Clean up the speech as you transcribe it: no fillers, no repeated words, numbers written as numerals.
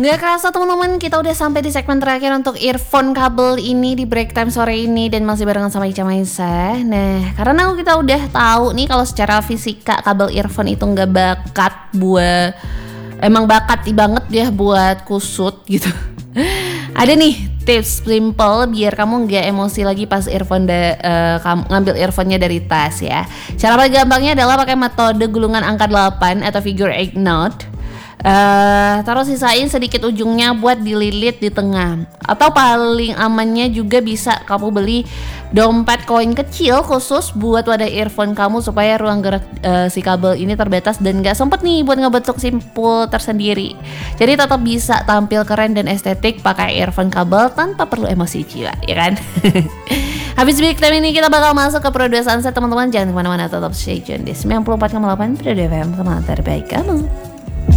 Nggak kerasa teman-teman, kita udah sampai di segmen terakhir untuk earphone kabel ini di break time sore ini, dan masih barengan sama Ica Maisa. Nah, karena kita udah tahu nih kalau secara fisika kabel earphone itu nggak emang bakat banget ya buat kusut gitu. Ada nih tips simple biar kamu nggak emosi lagi pas kamu ngambil earphone-nya dari tas ya. Cara paling gampangnya adalah pakai metode gulungan angka 8 atau figure 8 knot. Terus sisain sedikit ujungnya buat dililit di tengah. Atau paling amannya juga bisa kamu beli dompet koin kecil khusus buat wadah earphone kamu supaya ruang gerak si kabel ini terbatas dan gak sempet nih buat ngebentuk simpul tersendiri. Jadi tetap bisa tampil keren dan estetik pakai earphone kabel tanpa perlu emosi jiwa, ya kan? Habis break time ini kita bakal masuk ke Produk Sunset teman-teman. Jangan kemana-mana, tetap stay tune di 94,8 Produk FM, teman terbaik kamu.